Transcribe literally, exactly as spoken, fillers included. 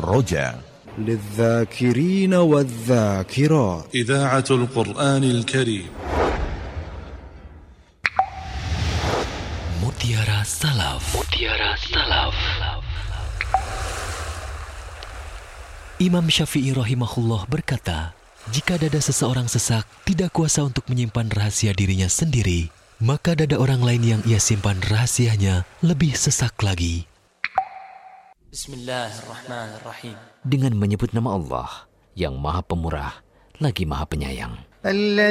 الرجاء للذاكرين والذاكرات إذاعة القرآن الكريم. Mutiara Salaf. Mutiara Salaf. Imam Syafi'i rahimahullah berkata, jika dada seseorang sesak, tidak kuasa untuk menyimpan rahasia dirinya sendiri, maka dada orang lain yang ia simpan rahasianya lebih sesak lagi. Bismillahirrahmanirrahim. Dengan menyebut nama Allah yang Maha Pemurah lagi Maha Penyayang.